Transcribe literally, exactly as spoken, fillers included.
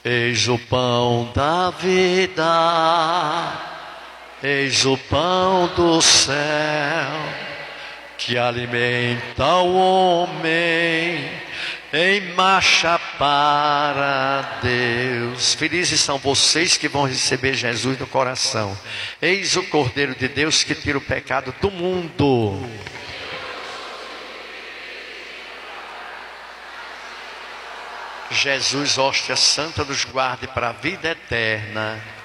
Eis o pão da vida, eis o pão do céu, que alimenta o homem em marcha para Deus. Felizes são vocês que vão receber Jesus no coração. Eis o Cordeiro de Deus que tira o pecado do mundo. Jesus, hóstia santa, nos guarde para a vida eterna.